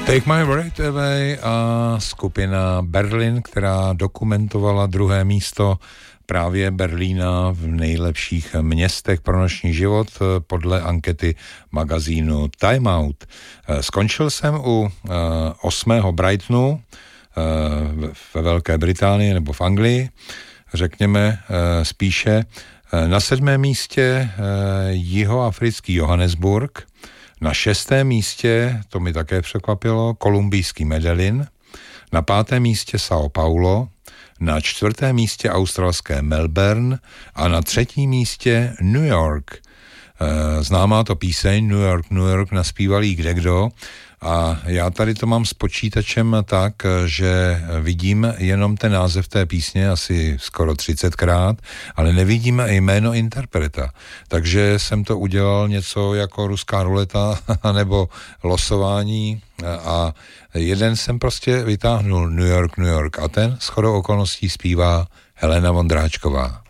Take My Breath Away a skupina Berlin, která dokumentovala 2. místo právě Berlína v nejlepších městech pro noční život podle ankety magazínu Time Out. Skončil jsem u 8. Brightonu ve Velké Británii nebo v Anglii, řekněme spíše. Na 7. místě jihoafrický Johannesburg, na 6. místě, to mi také překvapilo, kolumbijský Medellín, na 5. místě São Paulo, na 4. místě australské Melbourne a na 3. místě New York. Známá to píseň New York naspíval jí kdekdo a já tady to mám s počítačem tak, že vidím jenom ten název té písně asi skoro 30krát, ale nevidíme jméno interpreta. Takže jsem to udělal něco jako ruská ruleta nebo losování a jeden jsem prostě vytáhnul New York a ten shodou okolností zpívá Helena Vondráčková.